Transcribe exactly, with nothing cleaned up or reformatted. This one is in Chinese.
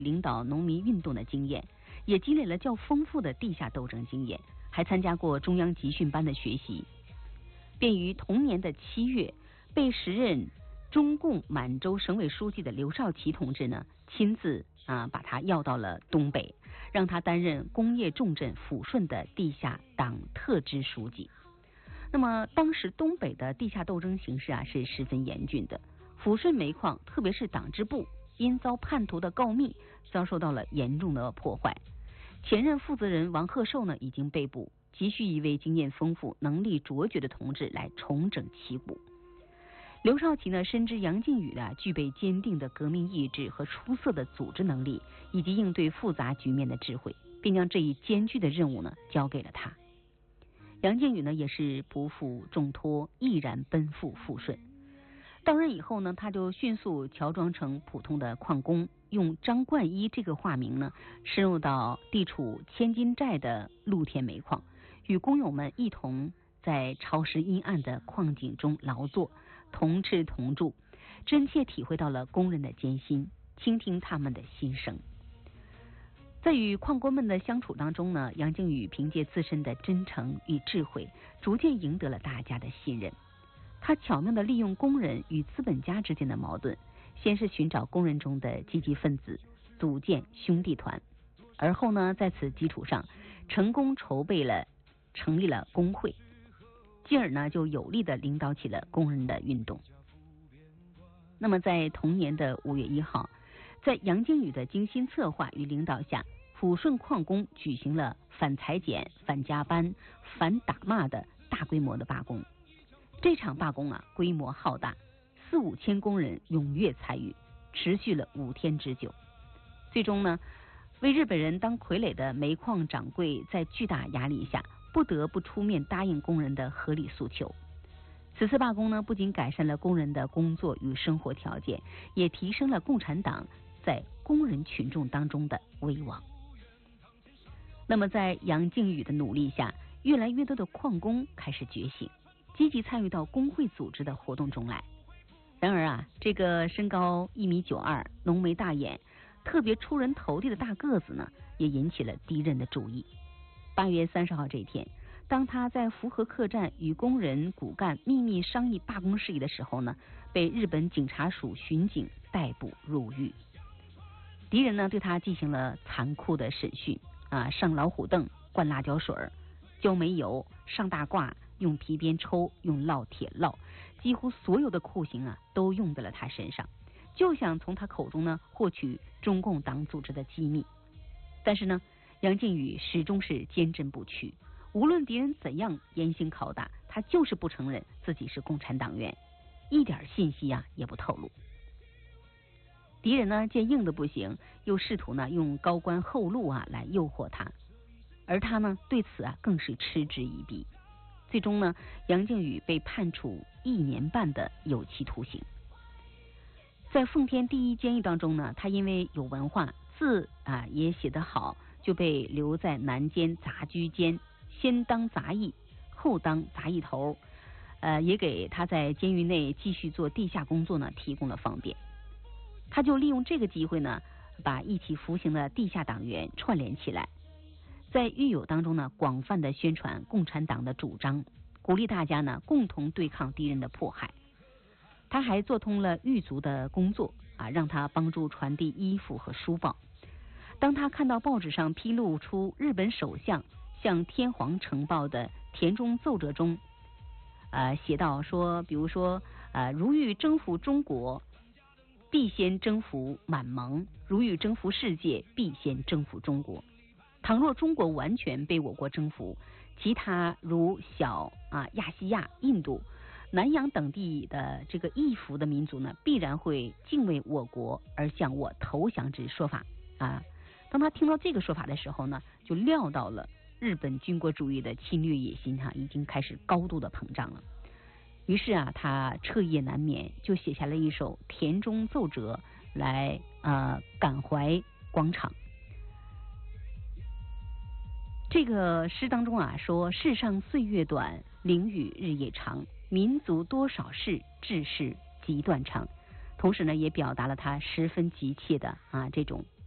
领导农民运动的经验，也积累了较丰富的地下斗争经验，还参加过中央集训班的学习，便于同年的七月，被时任中共满洲省委书记的刘少奇同志呢亲自啊把他要到了东北，让他担任工业重镇抚顺的地下党特支书记。那么当时东北的地下斗争形势啊是十分严峻的，抚顺煤矿特别是党支部因遭叛徒的告密，遭受到了严重的破坏。前任负责人王鹤寿呢已经被捕，急需一位经验丰富、能力卓绝的同志来重整旗鼓。刘少奇呢深知杨靖宇呢具备坚定的革命意志和出色的组织能力，以及应对复杂局面的智慧，并将这一艰巨的任务呢交给了他。杨靖宇呢也是不负重托，毅然奔赴抚顺。到任以后呢，他就迅速乔装成普通的矿工，用张冠一这个化名呢，深入到地处千金寨的露天煤矿，与工友们一同在潮湿阴暗的矿井中劳作，同吃同住，真切体会到了工人的艰辛，倾听他们的心声。在与矿工们的相处当中呢，杨靖宇凭借自身的真诚与智慧，逐渐赢得了大家的信任。他巧妙地利用工人与资本家之间的矛盾，先是寻找工人中的积极分子，组建兄弟团，而后呢，在此基础上成功筹备了成立了工会，进而呢就有力地领导起了工人的运动。那么在同年的五月一号，在杨靖宇的精心策划与领导下，抚顺矿工举行了反裁减、反加班、反打骂的大规模的罢工。这场罢工啊，规模浩大，四五千工人踊跃参与，持续了五天之久。最终呢，为日本人当傀儡的煤矿掌柜在巨大压力下，不得不出面答应工人的合理诉求。此次罢工呢，不仅改善了工人的工作与生活条件，也提升了共产党在工人群众当中的威望。那么在杨靖宇的努力下，越来越多的矿工开始觉醒，积极参与到工会组织的活动中来。然而啊，这个身高一米九二、浓眉大眼、特别出人头地的大个子呢，也引起了敌人的注意。八月三十号这天，当他在福和客栈与工人骨干秘密商议罢工事宜的时候呢，被日本警察署巡警逮捕入狱。敌人呢对他进行了残酷的审讯啊，上老虎凳、灌辣椒水、浇煤油、上大褂、用皮鞭抽、用烙铁烙，几乎所有的酷刑啊都用在了他身上，就想从他口中呢获取中共党组织的机密。但是呢，杨靖宇始终是坚贞不屈，无论敌人怎样严刑拷打，他就是不承认自己是共产党员，一点信息啊也不透露。敌人呢见硬的不行，又试图呢用高官厚禄啊来诱惑他，而他呢对此啊更是嗤之以鼻。最终呢，杨靖宇被判处一年半的有期徒刑。在奉天第一监狱当中呢，他因为有文化，字啊也写得好，就被留在南监杂居监，先当杂役，后当杂役头，呃，也给他在监狱内继续做地下工作呢提供了方便。他就利用这个机会呢，把一起服刑的地下党员串联起来，在狱友当中呢，广泛的宣传共产党的主张，鼓励大家呢共同对抗敌人的迫害。他还做通了狱卒的工作啊，让他帮助传递衣服和书报。当他看到报纸上披露出日本首相向天皇呈报的田中奏折中，呃，写到说，比如说，呃，如欲征服中国，必先征服满蒙；如欲征服世界，必先征服中国。倘若中国完全被我国征服，其他如小啊亚细亚、印度、南洋等地的这个异服的民族呢，必然会敬畏我国而向我投降之说法啊。当他听到这个说法的时候呢，就料到了日本军国主义的侵略野心哈、啊，已经开始高度的膨胀了。于是啊，他彻夜难眠，就写下了一首田中奏折来呃感怀广场。这个诗当中啊说，世上岁月短，凌雨日夜长，民族多少事，志士极断肠。同时呢，也表达了他十分急切的啊这种